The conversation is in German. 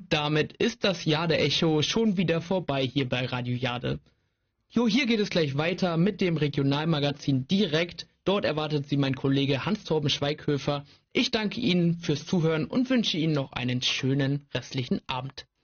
damit ist das Jahr der Echo schon wieder vorbei hier bei Radio Jade. Jo, hier geht es gleich weiter mit dem Regionalmagazin direkt. Dort erwartet Sie mein Kollege Hans-Torben Schweighöfer. Ich danke Ihnen fürs Zuhören und wünsche Ihnen noch einen schönen restlichen Abend.